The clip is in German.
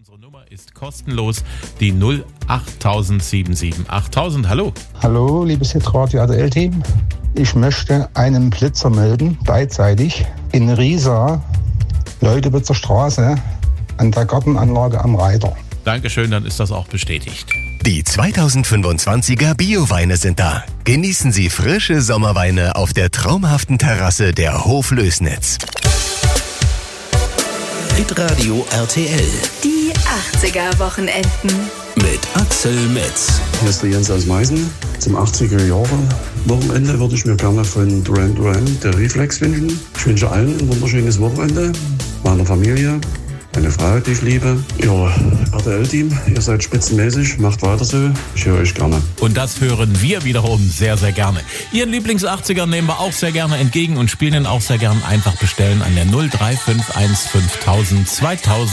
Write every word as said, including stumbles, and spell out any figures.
Unsere Nummer ist kostenlos, die null acht null sieben sieben achttausend. Hallo. Hallo, liebes Hitradio R T L-Team. Ich möchte einen Blitzer melden, beidseitig, in Riesa, Leutewitzer Straße, an der Gartenanlage am Reiter. Dankeschön, dann ist das auch bestätigt. Die zweitausendfünfundzwanziger Bio-Weine sind da. Genießen Sie frische Sommerweine auf der traumhaften Terrasse der Hoflößnitz. Hitradio R T L. Die achtziger-Wochenenden. Mit Axel Metz. Hier ist der Jens aus Meißen. Zum achtziger-Jahre-Wochenende würde ich mir gerne von Duran Duran der Reflex wünschen. Ich wünsche allen ein wunderschönes Wochenende, meiner Familie, meine Frau, die ich liebe. Ja, R T L-Team, ihr seid spitzenmäßig, macht weiter so. Ich höre euch gerne. Und das hören wir wiederum sehr, sehr gerne. Ihren Lieblings-achtziger nehmen wir auch sehr gerne entgegen und spielen ihn auch sehr gern. Einfach bestellen an der null drei fünf eins fünftausend zweitausend.